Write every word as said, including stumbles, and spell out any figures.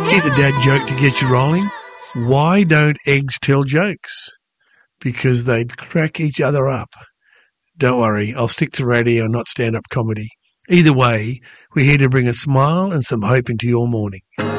Here's a dad joke to get you rolling. Why don't eggs tell jokes? Because they'd crack each other up. Don't worry, I'll stick to radio and not stand-up comedy. Either way, we're here to bring a smile and some hope into your morning.